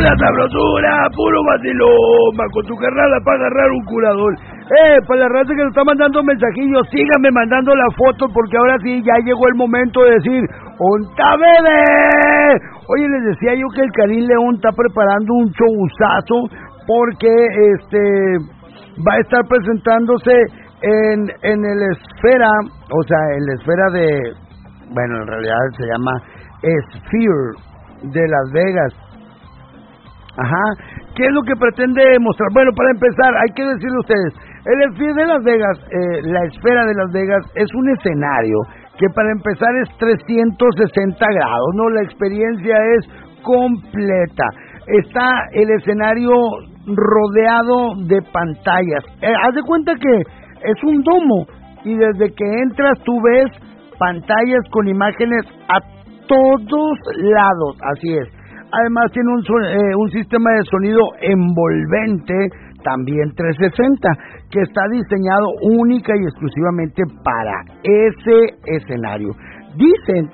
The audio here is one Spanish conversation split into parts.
Pura sabrosura, puro vaciloma, con tu carnala para agarrar un curador. Para la raza que nos está mandando mensajillos, síganme mandando la foto porque ahora sí ya llegó el momento de decir ¡Onta bebé! Oye, les decía yo que el Karim León está preparando un showzazo porque va a estar presentándose en el Esfera, o sea, en la Esfera de, bueno, en realidad se llama Sphere de Las Vegas. Ajá, ¿qué es lo que pretende mostrar? Bueno, para empezar, hay que decirle a ustedes, el Sphere de Las Vegas, la Esfera de Las Vegas, es un escenario que para empezar es 360 grados, ¿no? La experiencia es completa. Está el escenario rodeado de pantallas. Haz de cuenta que es un domo y desde que entras tú ves pantallas con imágenes a todos lados, así es. Además tiene un sistema de sonido envolvente, también 360, que está diseñado única y exclusivamente para ese escenario. Dicen,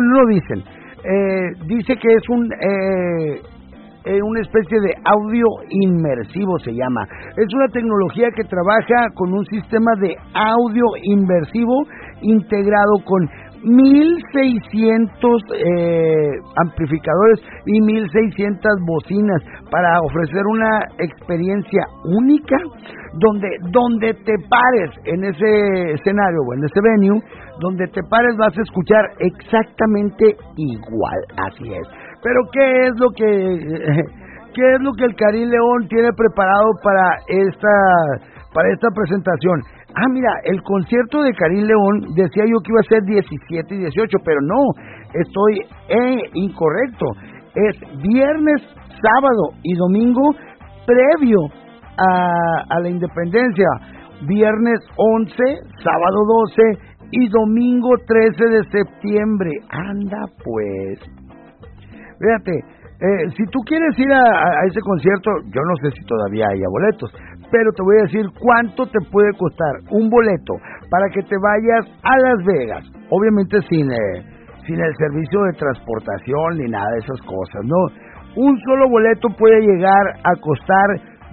dice que es una especie de audio inmersivo se llama. Es una tecnología que trabaja con un sistema de audio inmersivo integrado con 1,600 amplificadores y 1,600 bocinas para ofrecer una experiencia única donde te pares en ese escenario o en ese venue, donde te pares vas a escuchar exactamente igual, así es. Pero ¿qué es lo que el Karim León tiene preparado para esta presentación? Ah, mira, el concierto de Karim León decía yo que iba a ser 17 y 18, pero no, estoy incorrecto. Es viernes, sábado y domingo previo a la independencia. Viernes 11, sábado 12 y domingo 13 de septiembre. Anda pues. Fíjate, si tú quieres ir a ese concierto, yo no sé si todavía haya boletos, pero te voy a decir cuánto te puede costar un boleto para que te vayas a Las Vegas, obviamente sin el servicio de transportación ni nada de esas cosas, ¿no? Un solo boleto puede llegar a costar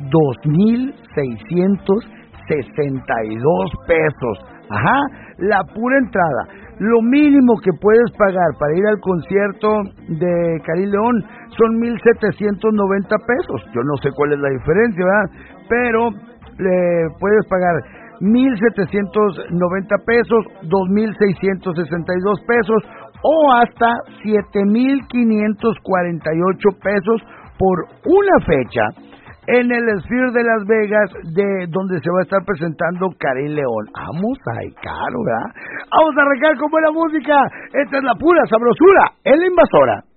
2,662 pesos. Ajá, la pura entrada. Lo mínimo que puedes pagar para ir al concierto de Karim León son 1,790 pesos. Yo no sé cuál es la diferencia, ¿verdad? Pero puedes pagar 1,790 pesos, 2,662 pesos o hasta 7,548 pesos por una fecha en el Sphere de Las Vegas, de donde se va a estar presentando Karim León. Vamos ahí, caro, ¿verdad? Vamos a arrancar con buena música. Esta es la pura sabrosura en La Invasora.